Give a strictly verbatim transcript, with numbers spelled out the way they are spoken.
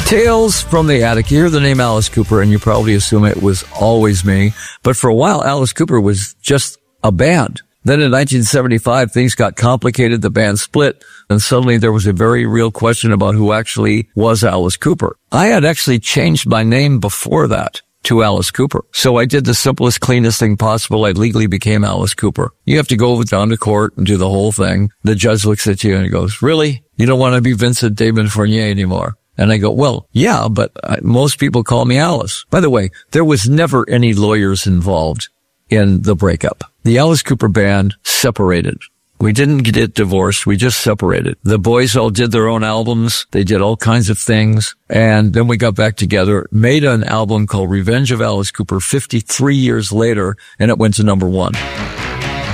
Tales from the Attic. You hear the name Alice Cooper and you probably assume it was always me. But for a while, Alice Cooper was just a band. Then in nineteen seventy-five, things got complicated. The band split, and suddenly there was a very real question about who actually was Alice Cooper. I had actually changed my name before that to Alice Cooper. So I did the simplest, cleanest thing possible. I legally became Alice Cooper. You have to go down to court and do the whole thing. The judge looks at you and he goes, really? You don't want to be Vincent Damon Fournier anymore? And I go, well, yeah, but uh, most people call me Alice. By the way, there was never any lawyers involved in the breakup. The Alice Cooper band separated. We didn't get divorced. We just separated. The boys all did their own albums. They did all kinds of things. And then we got back together, made an album called Revenge of Alice Cooper fifty-three years later, and it went to number one.